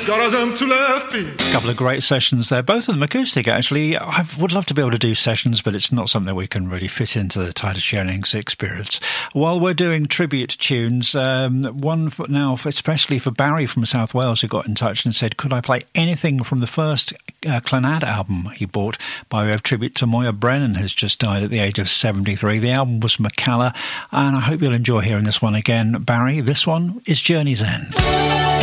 A couple of great sessions there, both of them acoustic actually. I would love to be able to do sessions, but it's not something we can really fit into the Titus Jennings experience. While we're doing tribute tunes, one especially for Barry from South Wales, who got in touch and said, could I play anything from the first Clannad album he bought by way of tribute to Moya Brennan, who's just died at the age of 73. The album was McCalla, and I hope you'll enjoy hearing this one again. Barry, this one is Journey's End.